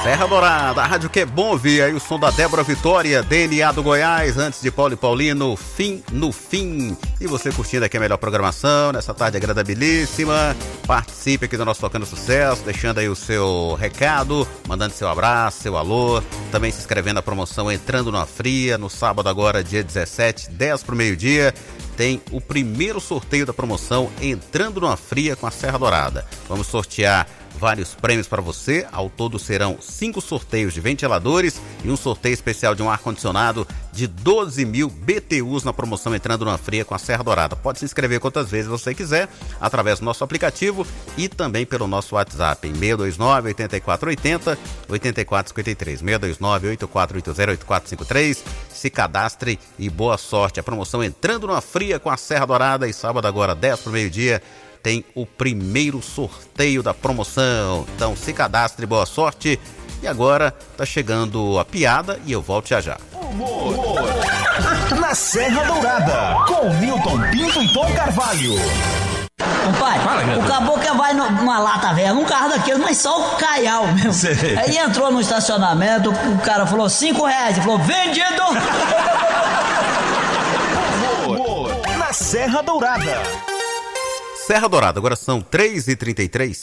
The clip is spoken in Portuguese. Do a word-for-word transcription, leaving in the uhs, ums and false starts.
Serra Dourada, a rádio que é bom ouvir. Aí o som da Débora Vitória, D N A do Goiás, antes de Paulo e Paulino, Fim no Fim. E você curtindo aqui a melhor programação, nessa tarde agradabilíssima. Participe aqui do nosso Tocando Sucesso, deixando aí o seu recado, mandando seu abraço, seu alô. Também se inscrevendo na promoção Entrando na Fria, no sábado agora, dia dezessete, dez pro meio-dia. Tem o primeiro sorteio da promoção Entrando na Fria com a Serra Dourada. Vamos sortear vários prêmios para você. Ao todo serão cinco sorteios de ventiladores e um sorteio especial de um ar-condicionado de doze mil B T Us na promoção Entrando na Fria com a Serra Dourada. Pode se inscrever quantas vezes você quiser, através do nosso aplicativo e também pelo nosso WhatsApp em seis dois nove, oito quatro oito zero, oito quatro cinco três, seis dois nove, oito quatro oito zero, oito quatro cinco três. Se cadastre e boa sorte. A promoção Entrando na Fria com a Serra Dourada, e sábado agora, dez para o meio-dia, tem o primeiro sorteio da promoção. Então se cadastre, boa sorte. E agora tá chegando a piada e eu volto já já. Humor, humor. Na Serra Dourada, com Milton Pinto e Tom Carvalho. Compadre, Fala, o caboclo vai numa lata velha, num carro daquele, mas só o caial mesmo. Sei. Aí entrou no estacionamento, o cara falou cinco reais, ele falou, vendido! Humor, humor. Na Serra Dourada. Serra Dourada, agora são três e trinta e três.